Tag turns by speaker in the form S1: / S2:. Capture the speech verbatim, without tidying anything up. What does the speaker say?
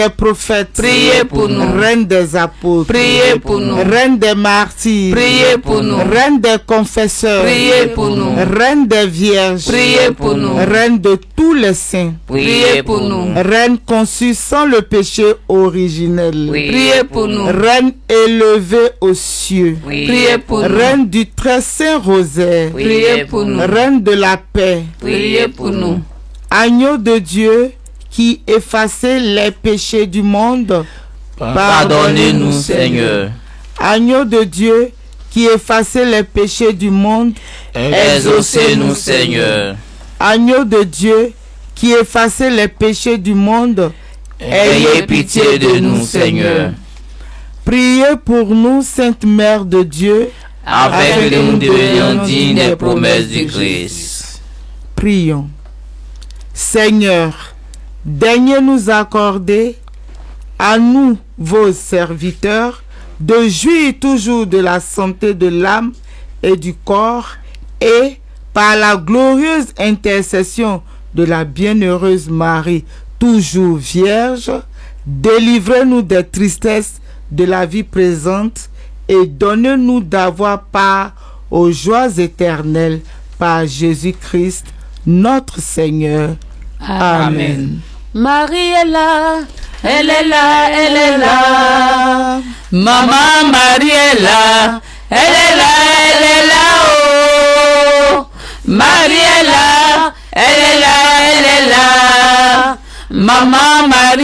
S1: des prophètes,
S2: priez pour nous.
S1: Reine des apôtres,
S2: Priez pour nous.
S1: Reine des martyrs,
S2: Priez pour nous.
S1: Reine des confesseurs,
S2: Priez pour nous.
S1: Reine des vierges,
S2: Priez pour nous.
S1: Reine de tous les saints,
S2: Priez pour nous.
S1: Reine conçue sans le péché originel,
S2: Priez pour nous.
S1: Reine élevée aux cieux,
S2: Priez pour nous.
S1: Reine du très saint rosaire,
S2: Priez pour nous.
S1: Reine de la paix,
S2: Priez pour nous.
S1: Agneau de Dieu qui effacez les péchés du monde,
S3: Pardonnez-nous, Seigneur.
S1: Agneau de Dieu qui effacez les péchés du monde,
S3: Exaucez-nous, Seigneur.
S1: Agneau de Dieu qui effacez les péchés du monde,
S3: Ayez pitié de nous, Seigneur.
S1: Priez pour nous, Sainte Mère de Dieu,
S3: Afin que nous devenions dignes des promesses du Christ.
S1: Prions. Seigneur, daignez nous accorder, à nous, vos serviteurs, de jouir toujours de la santé de l'âme et du corps, et, par la glorieuse intercession de la bienheureuse Marie, toujours vierge, délivrez-nous des tristesses de la vie présente et donnez-nous d'avoir part aux joies éternelles par Jésus-Christ, notre Seigneur. Amen.
S2: Marie est là, elle est là, elle est là. Maman Marie est là, elle est là, elle est là. Oh, Marie est là, elle est là, elle est là. Maman Marie.